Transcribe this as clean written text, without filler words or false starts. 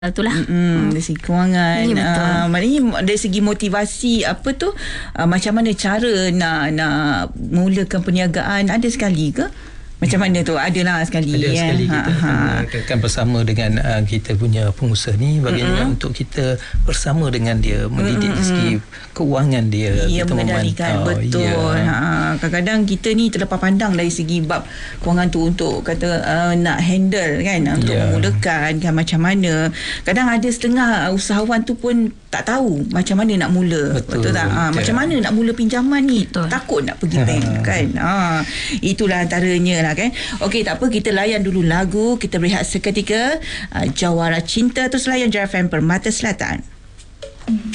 Itulah. Dari segi kewangan. Ya, betul. Maknanya dari segi motivasi macam mana cara nak mulakan perniagaan, ada sekali ke? Macam mana tu? Adalah sekali. Ada sekali kita akan bersama dengan kita punya pengusaha ni, bagaimana untuk kita bersama dengan dia mendidik dari segi kewangan dia. Ya, kita mengendalikan. Betul. Kadang-kadang kita ni terlepas pandang dari segi bab kewangan tu untuk kata nak handle kan, untuk memulakan kan macam mana. Kadang ada setengah usahawan tu pun tak tahu macam mana nak mula. Betul tak? Macam mana nak mula pinjaman ni? Betul. Takut nak pergi bank kan. Itulah antaranya lah kan. Okey, tak apa, kita layan dulu lagu, kita berehat seketika. Jawara Cinta, terus layan Jar FM Permata Selatan.